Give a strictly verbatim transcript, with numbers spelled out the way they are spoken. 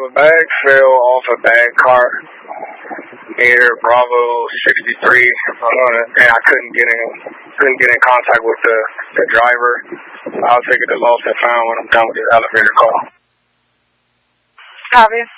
a bag fell off a bag cart near Bravo sixty-three, uh, and I couldn't get in couldn't get in contact with the, the driver. I'll take it to lost and found when I'm done with this elevator call. Copy.